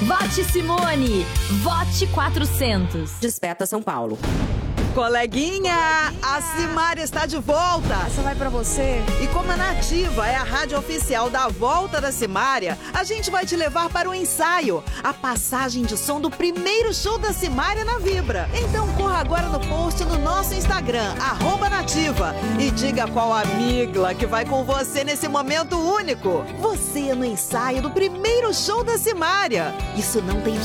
Vote Simone! Vote 400! Desperta São Paulo. Coleguinha, a Simária está de volta. Essa vai pra você. E como a Nativa é a rádio oficial da volta da Simária, a gente vai te levar para o ensaio, a passagem de som do primeiro show da Simária na Vibra. Então corra agora no post no nosso Instagram, @nativa, e diga qual amiga que vai com você nesse momento único. Você no ensaio do primeiro show da Simária. Isso não tem